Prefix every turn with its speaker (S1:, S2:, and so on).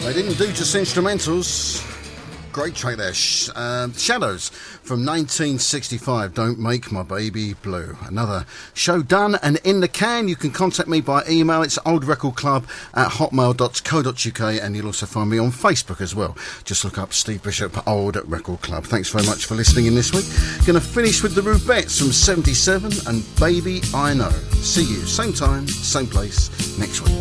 S1: They didn't do just instrumentals. Great track there. Shadows from 1965. Don't Make My Baby Blue. Another show done and in the can. You can contact me by email. It's oldrecordclub@hotmail.co.uk, and you'll also find me on Facebook as well. Just look up Steve Bishop, Old Record Club. Thanks very much for listening in this week. Going to finish with the Rubettes from 77 and Baby I Know. See you same time, same place next week.